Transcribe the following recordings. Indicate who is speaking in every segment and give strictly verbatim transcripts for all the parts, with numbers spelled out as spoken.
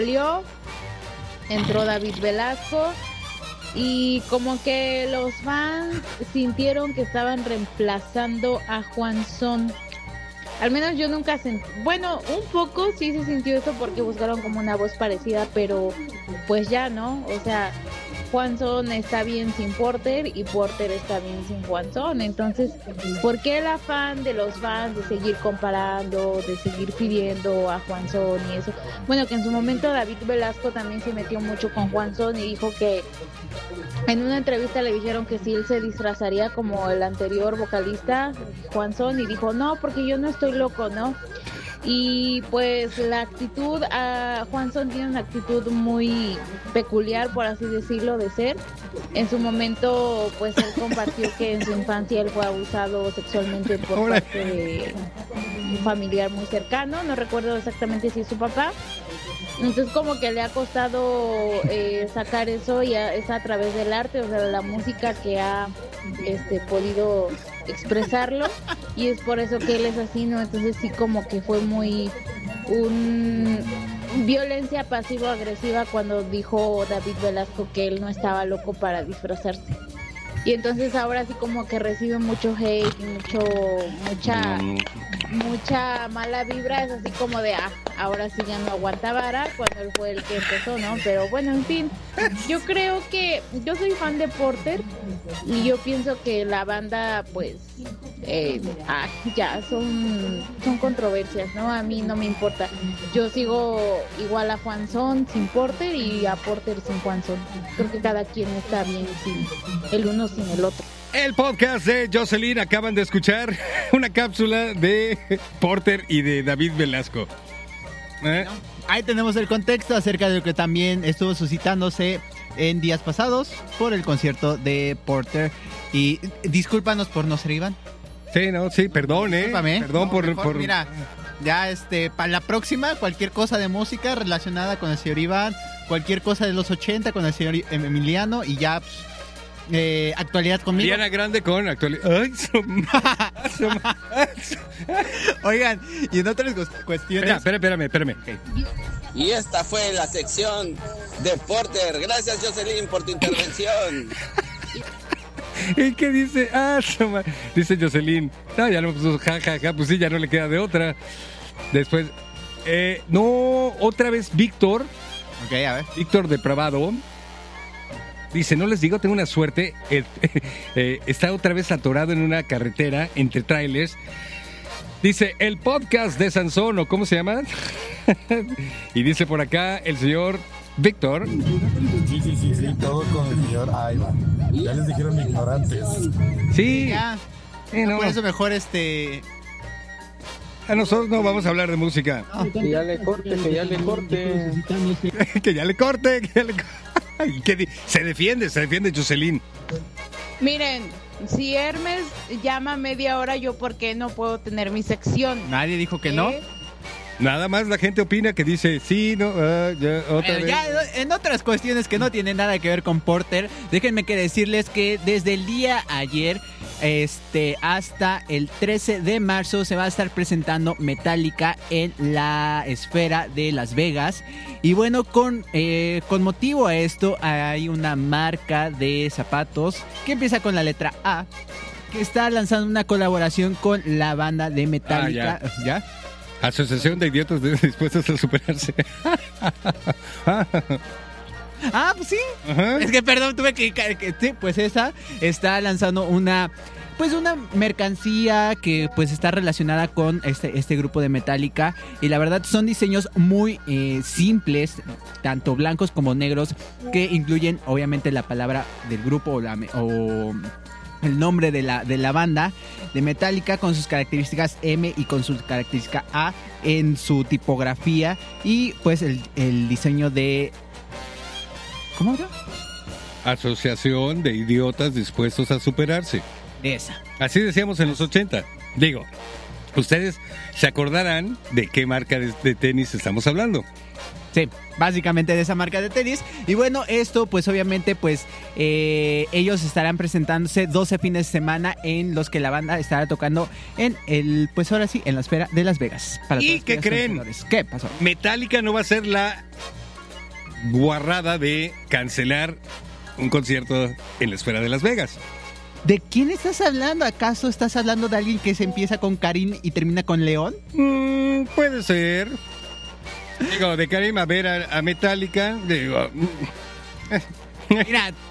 Speaker 1: salió, entró David Velasco y como que los fans sintieron que estaban reemplazando a Juan Son. Al menos yo nunca sentí, bueno, un poco sí se sintió eso porque buscaron como una voz parecida, pero pues ya no, o sea, Juan Son está bien sin Porter y Porter está bien sin Juan Son. Entonces, ¿por qué el afán de los fans de seguir comparando, de seguir pidiendo a Juan Son y eso? Bueno, que en su momento David Velasco también se metió mucho con Juan Son y dijo que en una entrevista le dijeron que si él se disfrazaría como el anterior vocalista, Juan Son, y dijo, no, porque yo no estoy loco, ¿no? Y pues la actitud, uh, Juan Son tiene una actitud muy peculiar, por así decirlo, de ser. En su momento, pues él compartió que en su infancia él fue abusado sexualmente por
Speaker 2: Hola.
Speaker 1: parte de un familiar muy cercano, no recuerdo exactamente si es su papá. Entonces como que le ha costado eh, sacar eso y a, es a través del arte, o sea, de la música que ha este, podido expresarlo, y es por eso que él es así, ¿no? Entonces sí como que fue muy un violencia pasivo-agresiva cuando dijo David Velasco que él no estaba loco para disfrazarse. Y entonces ahora sí como que recibe mucho hate, mucho, mucha, mucha mala vibra, es así como de, ah, ahora sí ya no aguanta vara, cuando él fue el que empezó, ¿no? Pero bueno, en fin, yo creo que, yo soy fan de Porter, y yo pienso que la banda, pues, eh, ah, ya, son, son controversias, ¿no? A mí no me importa, yo sigo igual a Juan Son sin Porter, y a Porter sin Juan Son, creo que cada quien está bien sin el uno sin el otro.
Speaker 2: El podcast de Jocelyn, acaban de escuchar una cápsula de Porter y de David Velasco. ¿Eh?
Speaker 3: Bueno, ahí tenemos el contexto acerca de lo que también estuvo suscitándose en días pasados por el concierto de Porter. Y discúlpanos por no ser Iván.
Speaker 2: Sí, no, sí, perdón, eh.
Speaker 3: Discúlpame.
Speaker 2: Perdón
Speaker 3: No,
Speaker 2: por,
Speaker 3: mejor,
Speaker 2: por...
Speaker 3: Mira, ya este, para la próxima, cualquier cosa de música relacionada con el señor Iván, cualquier cosa de los ochenta con el señor Emiliano, y ya... Pues, Eh, actualidad conmigo.
Speaker 2: Diana Grande con actualidad. Ay, som- som-
Speaker 3: Oigan, y en otras cuestiones.
Speaker 2: Espera, espérame, espérame, espérame.
Speaker 4: Y esta fue la sección de Porter. Gracias, Jocelyn, por tu intervención.
Speaker 2: ¿Y qué dice? Ah, som- dice Jocelyn. No, ya no puso ja, ja, ja, pues sí, ya no le queda de otra. Después, eh, no, otra vez Víctor.
Speaker 3: Ok, a ver.
Speaker 2: Víctor Depravado. Dice, no les digo, tengo una suerte. Eh, eh, está otra vez atorado en una carretera entre trailers. Dice, el podcast de Sansón, ¿o cómo se llama? Y dice por acá el señor Víctor.
Speaker 5: Sí, sí, sí, sí, todo con el señor Ivan. Ya les dijeron ignorantes.
Speaker 2: Sí.
Speaker 3: Ya.
Speaker 2: Eh, no.
Speaker 3: Por eso mejor este.
Speaker 2: A nosotros no vamos a hablar de música.
Speaker 6: Que ya le corte, que ya le corte.
Speaker 2: Que ya le corte, que ya le corte. Y que di- se defiende, se defiende Jocelyn.
Speaker 1: Miren, si Hermes llama media hora, yo ¿por qué no puedo tener mi sección?
Speaker 3: Nadie dijo que no.
Speaker 1: ¿Eh?
Speaker 2: Nada más la gente opina que dice, sí, no, ah, ya, otra
Speaker 3: Bueno,
Speaker 2: vez.
Speaker 3: ya en otras cuestiones que no tienen nada que ver con Porter, déjenme que decirles que desde el día ayer este, hasta el trece de marzo se va a estar presentando Metallica en la esfera de Las Vegas. Y bueno, con, eh, con motivo a esto hay una marca de zapatos que empieza con la letra A, que está lanzando una colaboración con la banda de Metallica.
Speaker 2: Ah,
Speaker 3: ¿Ya?
Speaker 2: Asociación de idiotas dispuestos a superarse.
Speaker 3: Ah, pues sí.
Speaker 2: Ajá.
Speaker 3: Es que perdón, tuve que, que sí, pues esa está lanzando una pues una mercancía que pues está relacionada con este este grupo de Metallica, y la verdad son diseños muy eh, simples, tanto blancos como negros, que incluyen obviamente la palabra del grupo o la o el nombre de la, de la banda de Metallica con sus características M y con su característica A en su tipografía, y pues el, el diseño de... ¿Cómo era?
Speaker 2: Asociación de idiotas dispuestos a superarse.
Speaker 3: Esa.
Speaker 2: Así decíamos en los ochenta. Digo, ustedes se acordarán de qué marca de, de tenis estamos hablando.
Speaker 3: Sí, básicamente de esa marca de tenis. Y bueno, esto pues obviamente pues eh, ellos estarán presentándose doce fines de semana en los que la banda estará tocando en el, pues ahora sí, en la esfera de Las Vegas. Para
Speaker 2: ¿Y
Speaker 3: todos
Speaker 2: qué
Speaker 3: aquellos
Speaker 2: creen?
Speaker 3: conocedores. ¿Qué pasó?
Speaker 2: Metallica no va a ser la guarrada de cancelar un concierto en la Esfera de Las Vegas.
Speaker 3: ¿De quién estás hablando? ¿Acaso estás hablando de alguien que se empieza con Karim y termina con León?
Speaker 2: Mm, puede ser. Digo, de Karim a ver a, a Metallica, digo...
Speaker 3: Mira,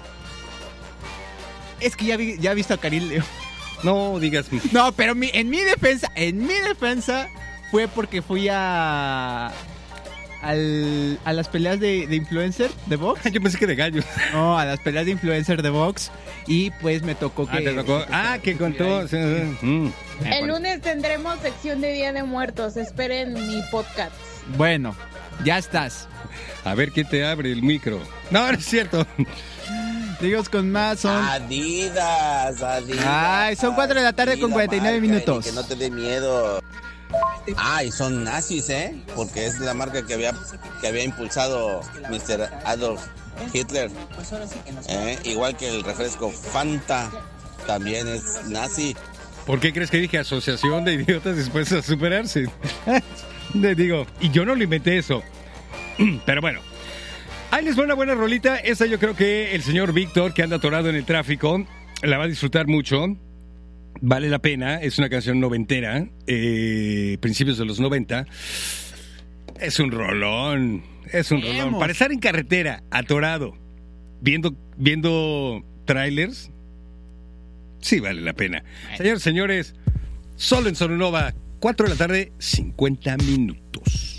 Speaker 3: es que ya, vi, ya he visto a Karim León.
Speaker 2: No digas...
Speaker 3: No, pero mi, en mi defensa, en mi defensa fue porque fui a... Al, a las peleas de, de influencer de box.
Speaker 2: Yo pensé que de gallos.
Speaker 3: No, a las peleas de influencer de box. Y pues me tocó que...
Speaker 2: Ah, ¿te tocó? Ah, que contó. Sí, sí. Mm.
Speaker 1: El lunes tendremos sección de Día de Muertos. Esperen mi podcast.
Speaker 3: Bueno, ya estás.
Speaker 2: A ver quién te abre el micro. No, no es cierto.
Speaker 3: Digamos con más son...
Speaker 4: Adidas, Adidas.
Speaker 3: Ay, son cuatro de la tarde con cuarenta y nueve
Speaker 4: marca,
Speaker 3: minutos.
Speaker 4: Que no te dé miedo. Ay, son nazis, ¿eh? Porque es la marca que había, que había impulsado mister Adolf Hitler. ¿Eh? Igual que el refresco Fanta, también es nazi.
Speaker 2: ¿Por qué crees que dije asociación de idiotas dispuestos a superarse? Le digo, y yo no lo inventé eso. Pero bueno, ahí les va una buena rolita. Esta yo creo que el señor Víctor, que anda atorado en el tráfico, la va a disfrutar mucho. Vale la pena, es una canción noventera, eh, principios de los noventa. Es un rolón, es un
Speaker 3: Vemos.
Speaker 2: rolón. Para estar en carretera, atorado, viendo, viendo trailers, sí vale la pena. Señores, señores, solo en Sononova, cuatro de la tarde, cincuenta minutos.